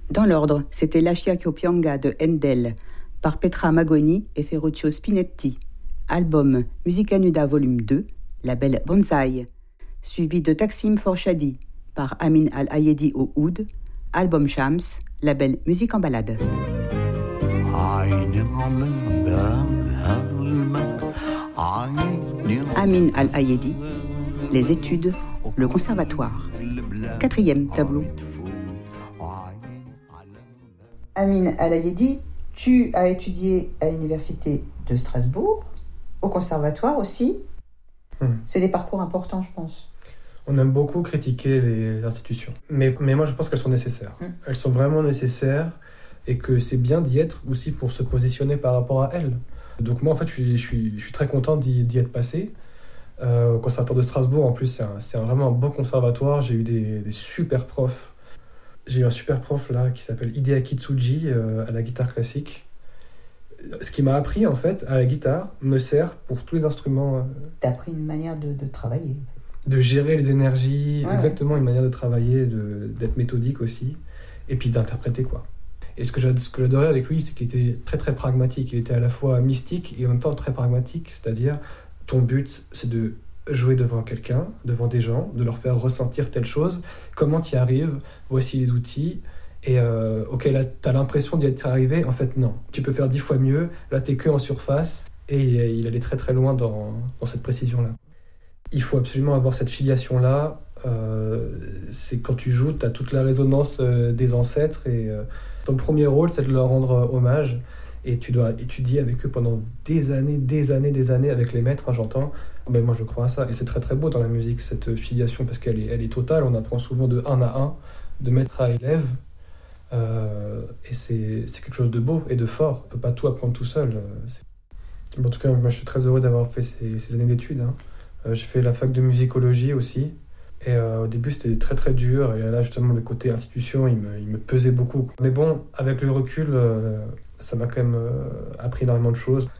Dans l'ordre, c'était Lascia Chiopianga de Handel, par Petra Magoni et Ferruccio Spinetti. Album Musica Nuda Volume 2, label Bonsaï. Suivi de Taksim Forshadi, par Amin Al-Ayedi au oud. Album Shams, label Musique en balade. Amin Al-Ayedi, les études, le conservatoire. 4e tableau. Amin Al-Ayedi, tu as étudié à l'université de Strasbourg, au conservatoire aussi. C'est des parcours importants, je pense. On aime beaucoup critiquer les institutions. Mais moi, je pense qu'elles sont nécessaires. Elles sont vraiment nécessaires et que c'est bien d'y être aussi pour se positionner par rapport à elles. Donc moi, en fait, je suis très content d'y être passé. Au conservatoire de Strasbourg, en plus, c'est vraiment un beau conservatoire. J'ai eu des super profs. J'ai eu un super prof là qui s'appelle Hideaki Tsuji à la guitare classique. Ce qui m'a appris en fait à la guitare me sert pour tous les instruments. T'as appris une manière de travailler. De gérer les énergies, exactement une manière de travailler, d'être méthodique aussi, et puis d'interpréter quoi. Et ce que j'adorais avec lui, c'est qu'il était très très pragmatique. Il était à la fois mystique et en même temps très pragmatique, c'est-à-dire ton but c'est de jouer devant quelqu'un, devant des gens, de leur faire ressentir telle chose, comment tu y arrives, voici les outils, et ok, là t'as l'impression d'y être arrivé, en fait non, tu peux faire 10 fois mieux, là t'es que en surface, et il allait très très loin dans cette précision-là. Il faut absolument avoir cette filiation-là, c'est quand tu joues, t'as toute la résonance des ancêtres, et ton premier rôle c'est de leur rendre hommage, et tu dois étudier avec eux pendant des années avec les maîtres, j'entends. Mais moi je crois à ça, et c'est très très beau dans la musique cette filiation parce qu'elle est totale, on apprend souvent de 1 à 1, de maître à élève, et c'est quelque chose de beau et de fort, on peut pas tout apprendre tout seul. En tout cas, moi je suis très heureux d'avoir fait ces années d'études. J'ai fait la fac de musicologie aussi, et au début c'était très très dur, et là justement le côté institution il me pesait beaucoup. Mais bon, avec le recul, ça m'a quand même appris énormément de choses.